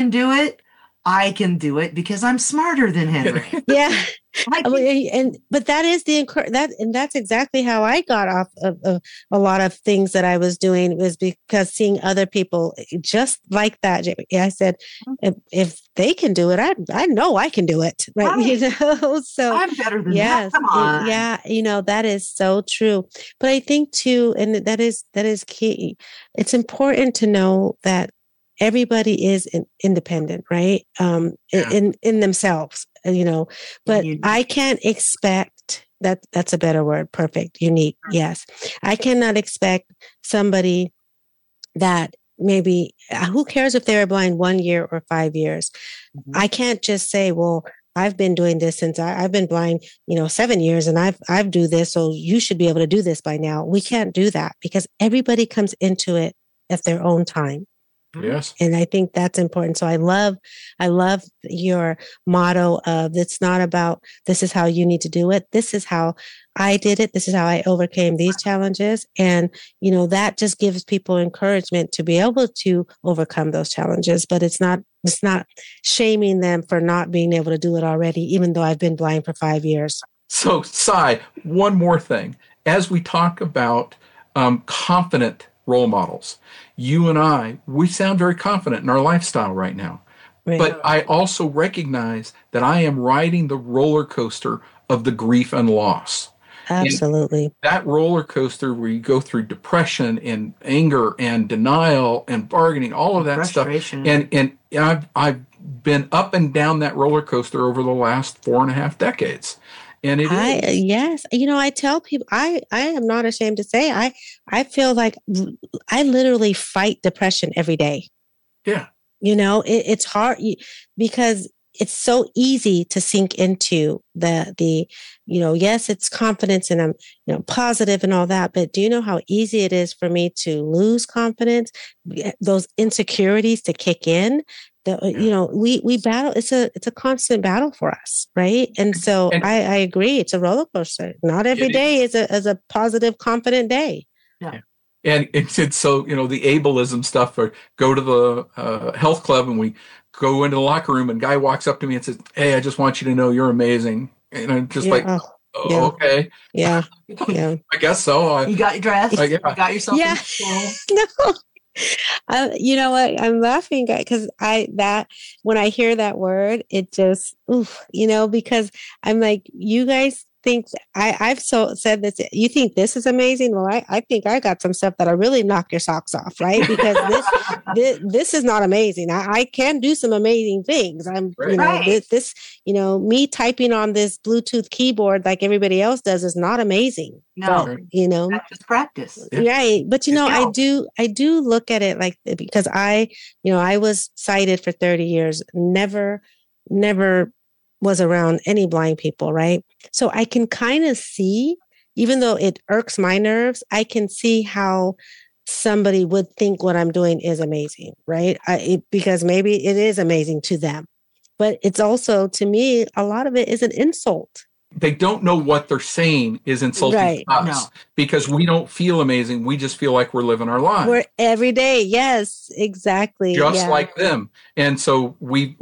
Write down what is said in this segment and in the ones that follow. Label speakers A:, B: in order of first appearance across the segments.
A: can do it, I can do it because I'm smarter than Henry.
B: Yeah.
A: I can,
B: But that is and that's exactly how I got off of a lot of things that I was doing, was because seeing other people just like that. I said, if they can do it, I know I can do it, right?
A: right.
B: So
A: I'm better than that.
B: yes,
A: Come on.
B: yeah, that is so true. But I think too, and that is key. It's important to know that everybody is independent, right?
C: Yeah.
B: In themselves, but
A: Unique.
B: I can't expect that's a better word. Perfect. Unique. Yes. I cannot expect somebody that maybe, who cares if they're blind 1 year or 5 years?
A: Mhm.
B: I can't just say, well, I've been doing this since I've been blind, 7 years, and I've do this, so you should be able to do this by now. We can't do that because everybody comes into it at their own time.
C: Yes.
B: And I think that's important. So I love your motto of, it's not about this is how you need to do it. This is how I did it. This is how I overcame these challenges. And, that just gives people encouragement to be able to overcome those challenges. But it's not shaming them for not being able to do it already, even though I've been blind for 5 years.
C: So, Cy, one more thing. As we talk about confident role models, you and we sound very confident in our lifestyle right now.
B: Right.
C: But I also recognize that I am riding the roller coaster of the grief and loss.
B: Absolutely.
C: And that roller coaster where you go through depression and anger and denial and bargaining, all of that stuff. And I've been up and down that roller coaster over the last 4.5 decades. And
B: yes, I tell people, I am not ashamed to say, I feel like I literally fight depression every day.
C: Yeah.
B: It's hard because it's so easy to sink into the yes, it's confidence, and I'm positive and all that, but do you know how easy it is for me to lose confidence, those insecurities to kick in? We battle. It's a constant battle for us, right? And so
C: And
B: I agree. It's a roller coaster. Not every day is a positive, confident day.
A: Yeah.
C: And it's so, the ableism stuff, or go to the health club and we go into the locker room and guy walks up to me and says, "Hey, I just want you to know you're amazing." And I'm just like,
B: yeah.
C: Okay.
B: Yeah. Yeah.
C: I guess so.
A: You got your dress.
C: Yeah.
A: You got yourself.
B: Yeah. No. You know what? I'm laughing because when I hear that word, it just, because I'm like, you guys think I've said this. You think this is amazing? Well, I think I got some stuff that'll really knock your socks off, right? Because this is not amazing. I can do some amazing things. I'm,
A: Right.
B: this, me typing on this Bluetooth keyboard like everybody else does is not amazing.
A: No,
B: but,
A: that's just practice.
B: Right. But I do look at it like, because I was sighted for 30 years, never was around any blind people, right? So I can kind of see, even though it irks my nerves, I can see how somebody would think what I'm doing is amazing, right? Because maybe it is amazing to them. But it's also, to me, a lot of it is an insult.
C: They don't know what they're saying is insulting to us because we don't feel amazing. We just feel like we're living our lives.
B: We're every day. Yes, exactly.
C: Just like them. And so we've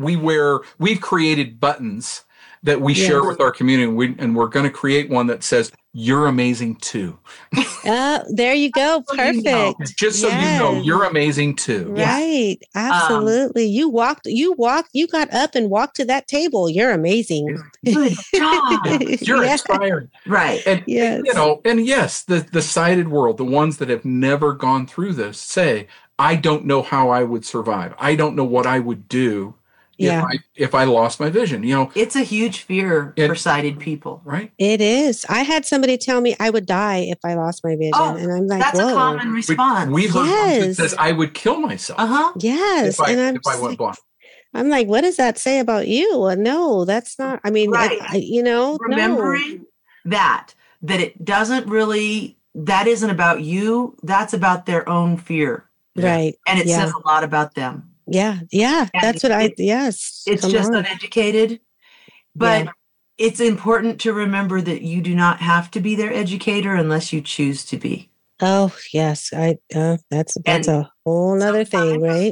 C: created buttons that we share with our community. And we're going to create one that says, "You're amazing too."
B: There you go. Perfect.
C: Just so you know, you're amazing too.
B: Right. Absolutely. You got up and walked to that table. You're amazing.
A: Good job.
C: You're inspired.
A: Right.
C: And, and yes, the sighted world, the ones that have never gone through this say, "I don't know how I would survive. I don't know what I would do if I lost my vision."
A: It's a huge fear for sighted people.
C: Right.
B: It is. I had somebody tell me I would die if I lost my vision. And I'm like,
A: that's a common response.
C: We've heard one that says, "I would kill myself."
B: Yes.
C: If I went blind.
B: I'm like, what does that say about you? No, that's not. I mean,
A: remembering that it doesn't really, that isn't about you. That's about their own fear.
B: Right.
A: And it says a lot about them.
B: Yeah. Yeah. And that's what yes.
A: It's just uneducated, but it's important to remember that you do not have to be their educator unless you choose to be.
B: Oh, yes. That's a whole nother thing, right?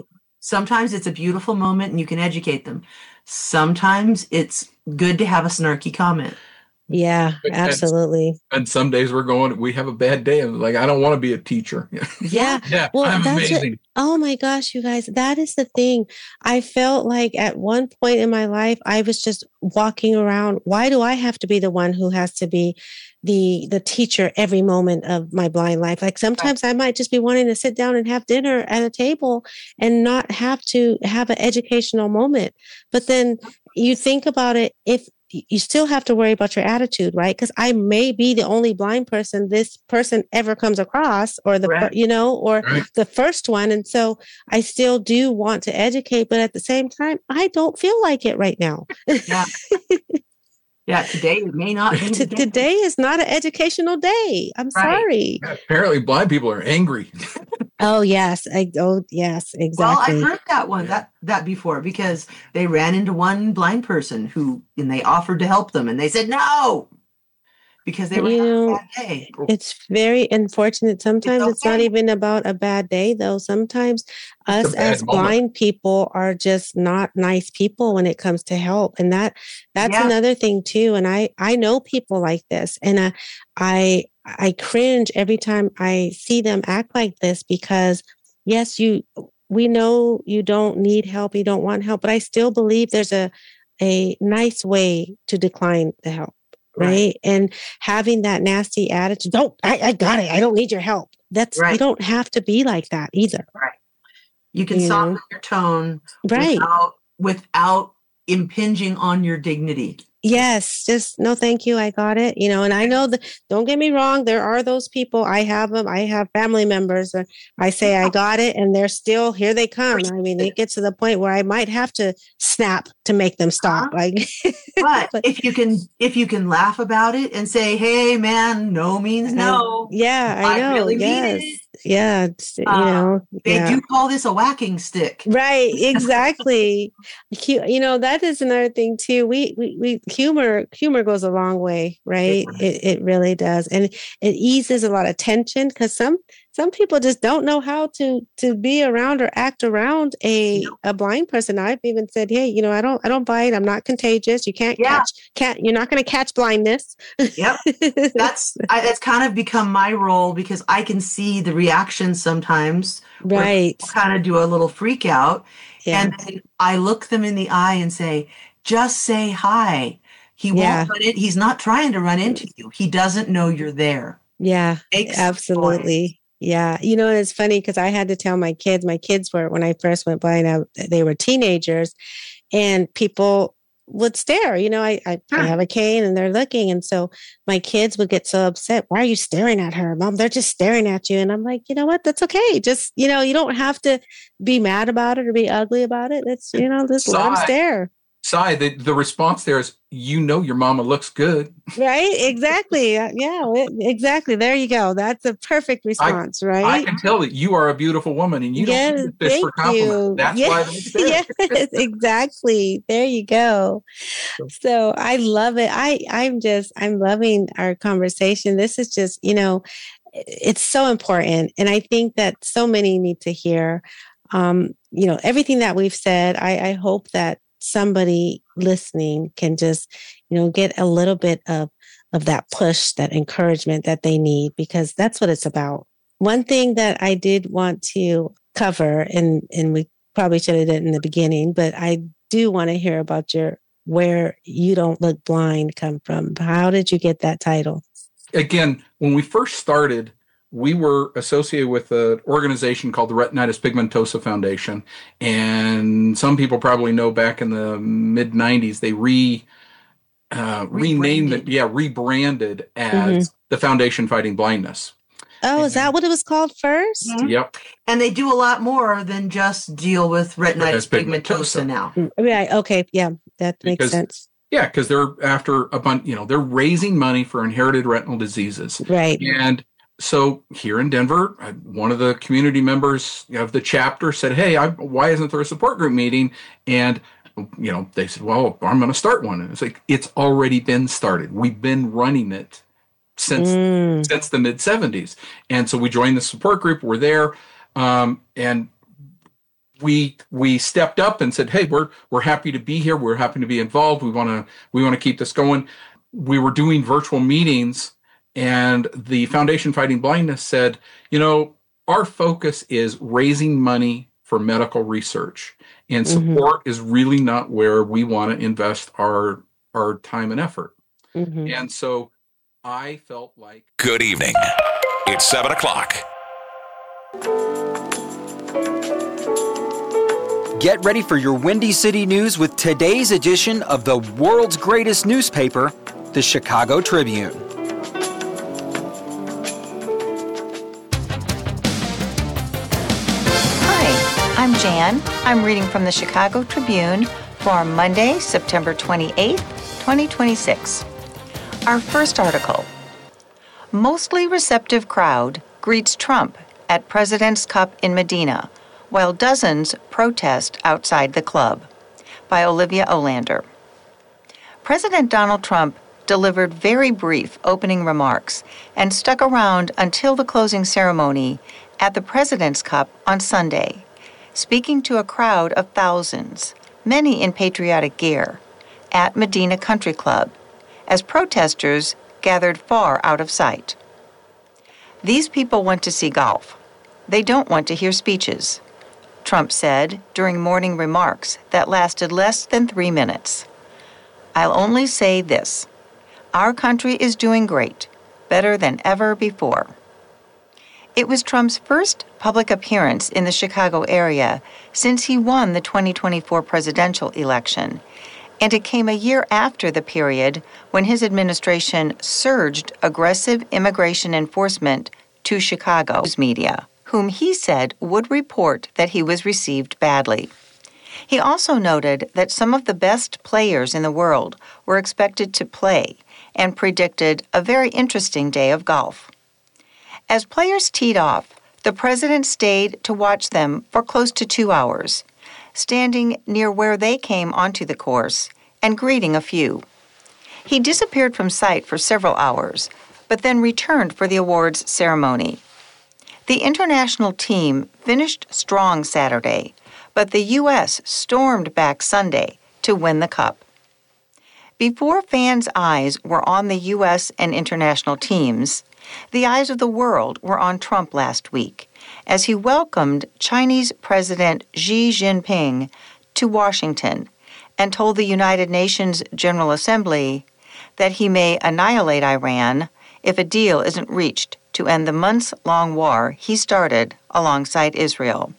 A: Sometimes it's a beautiful moment and you can educate them. Sometimes it's good to have a snarky comment.
B: Yeah, absolutely.
C: And some days we have a bad day. I'm like, I don't want to be a teacher.
B: Yeah.
C: Yeah.
B: Well,
C: I'm amazing.
B: Oh my gosh, you guys, that is the thing. I felt like at one point in my life, I was just walking around. Why do I have to be the one who has to be the teacher every moment of my blind life? Like sometimes I might just be wanting to sit down and have dinner at a table and not have to have an educational moment. But then you think about it, if you still have to worry about your attitude, right? Because I may be the only blind person this person ever comes across, or the first one. And so I still do want to educate, but at the same time, I don't feel like it right now.
A: Yeah. Yeah, today it may not be.
B: Today is not an educational day. I'm sorry.
C: Yeah, apparently blind people are angry.
B: Oh yes. Yes, exactly.
A: Well, I've heard that one that before, because they ran into one blind person and they offered to help them and they said no, because they were having a bad day.
B: It's very unfortunate. Sometimes it's not even about a bad day, though. Sometimes us as blind people are just not nice people when it comes to help. And that's another thing too. And I know people like this, and I cringe every time I see them act like this, because yes, we know you don't need help, you don't want help, but I still believe there's a nice way to decline the help. Right. And having that nasty attitude, I got it, I don't need your help. That's you don't have to be like that either.
A: Right. You can soften your tone without impinging on your dignity.
B: Yes, just no, thank you. I got it. And I know that, don't get me wrong, there are those people. I have them. I have family members. I say I got it, and they're still here. They come. I mean, it gets to the point where I might have to snap to make them stop. Like,
A: but if you can laugh about it and say, "Hey, man, no means no."
B: Yeah, I know.
A: Really mean it.
B: Yeah,
A: they do call this a whacking stick.
B: Right, exactly. That is another thing too. We humor goes a long way, right? It really does, and it eases a lot of tension, because some people just don't know how to be around or act around a blind person. I've even said, hey, I don't bite. I'm not contagious. You can't you're not going to catch blindness.
A: Yep. That's kind of become my role, because I can see the reaction sometimes.
B: Right.
A: Kind of do a little freak out. Yeah. And then I look them in the eye and say, just say hi. He won't run in. He's not trying to run into you. He doesn't know you're there.
B: Yeah, absolutely. Yeah. It's funny, because I had to tell my kids were, when I first went blind, they were teenagers, and people would stare. I have a cane and they're looking. And so my kids would get so upset. Why are you staring at her, Mom? They're just staring at you. And I'm like, you know what? That's okay. Just, you don't have to be mad about it or be ugly about it. It's, just let them stare.
C: Sai, the response there is, your mama looks good.
B: Right? Exactly. Yeah, exactly. There you go. That's a perfect response, right?
C: I can tell that you are a beautiful woman, and you don't need this for compliment. That's why it's there.
B: Yes, exactly. There you go. So I love it. I'm loving our conversation. This is just, it's so important. And I think that so many need to hear, everything that we've said. I hope that somebody listening can just, get a little bit of that push, that encouragement that they need, because that's what it's about. One thing that I did want to cover, and we probably should have done it in the beginning, but I do want to hear about Where You Don't Look Blind come from. How did you get that title?
C: Again, when we first started, we were associated with an organization called the Retinitis Pigmentosa Foundation. And some people probably know back in the mid 90s, they rebranded as the Foundation Fighting Blindness.
B: Oh, is that what it was called first?
C: Mm-hmm. Yep.
A: And they do a lot more than just deal with retinitis pigmentosa now.
B: Right. Okay. Yeah, that makes sense.
C: Yeah, because they're after a bunch, they're raising money for inherited retinal diseases.
B: Right.
C: And so here in Denver, one of the community members of the chapter said, hey, why isn't there a support group meeting? And, they said, well, I'm going to start one. And it's like, it's already been started. We've been running it since the mid 70s. And so we joined the support group. We're there. And we stepped up and said, hey, we're happy to be here. We're happy to be involved. We want to keep this going. We were doing virtual meetings, and the Foundation Fighting Blindness said, our focus is raising money for medical research, and support is really not where we want to invest our time and effort. And so I felt like...
D: Good evening. It's 7 o'clock.
E: Get ready for your Windy City news with today's edition of the world's greatest newspaper, the Chicago Tribune.
F: Hi, I'm Jan. I'm reading from the Chicago Tribune for Monday, September 28th, 2026. Our first article: mostly receptive crowd greets Trump at President's Cup in Medina, while dozens protest outside the club, by Olivia Olander. President Donald Trump delivered very brief opening remarks and stuck around until the closing ceremony at the President's Cup on Sunday, speaking to a crowd of thousands, many in patriotic gear, at Medina Country Club, as protesters gathered far out of sight. These people want to see golf. They don't want to hear speeches, Trump said during morning remarks that lasted less than 3 minutes. I'll only say this: our country is doing great, better than ever before. It was Trump's first public appearance in the Chicago area since he won the 2024 presidential election, and it came a year after the period when his administration surged aggressive immigration enforcement to Chicago's media, whom he said would report that he was received badly. He also noted that some of the best players in the world were expected to play and predicted a very interesting day of golf. As players teed off, the president stayed to watch them for close to 2 hours, standing near where they came onto the course and greeting a few. He disappeared from sight for several hours, but then returned for the awards ceremony. The international team finished strong Saturday, but the U.S. stormed back Sunday to win the cup. Before fans' eyes were on the U.S. and international teams, the eyes of the world were on Trump last week as he welcomed Chinese President Xi Jinping to Washington and told the United Nations General Assembly that he may annihilate Iran if a deal isn't reached to end the months-long war he started alongside Israel.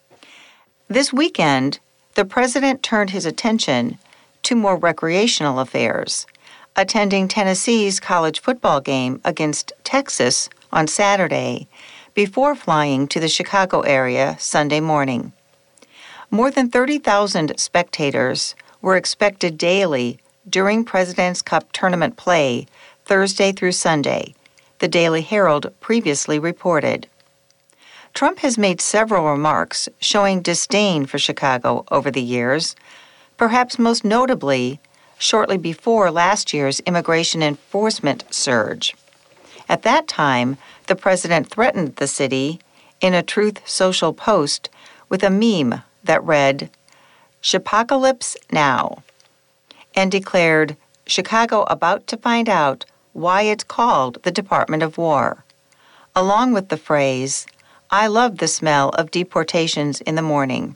F: This weekend, the president turned his attention to more recreational affairs, attending Tennessee's college football game against Texas on Saturday before flying to the Chicago area Sunday morning. More than 30,000 spectators were expected daily during President's Cup tournament play Thursday through Sunday, the Daily Herald previously reported. Trump has made several remarks showing disdain for Chicago over the years, perhaps most notably shortly before last year's immigration enforcement surge. At that time, the president threatened the city in a Truth Social post with a meme that read, "Chipocalypse now," and declared, "Chicago about to find out why it's called the Department of War," along with the phrase, "I love the smell of deportations in the morning."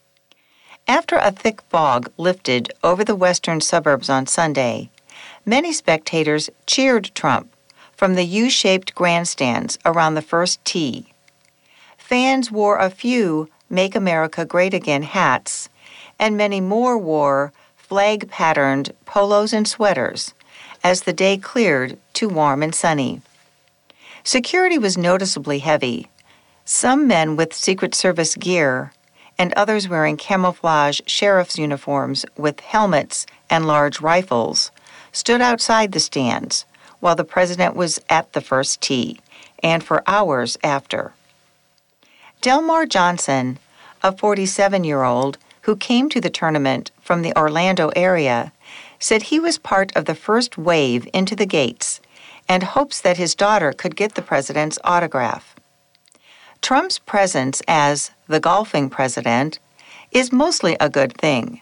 F: After a thick fog lifted over the western suburbs on Sunday, many spectators cheered Trump from the U-shaped grandstands around the first tee. Fans wore a few Make America Great Again hats, and many more wore flag-patterned polos and sweaters as the day cleared to warm and sunny. Security was noticeably heavy. Some men with Secret Service gear and others wearing camouflage sheriff's uniforms with helmets and large rifles stood outside the stands while the president was at the first tee and for hours after. Delmar Johnson, a 47-year-old who came to the tournament from the Orlando area, said he was part of the first wave into the gates and hopes that his daughter could get the president's autograph. Trump's presence as the golfing president is mostly a good thing.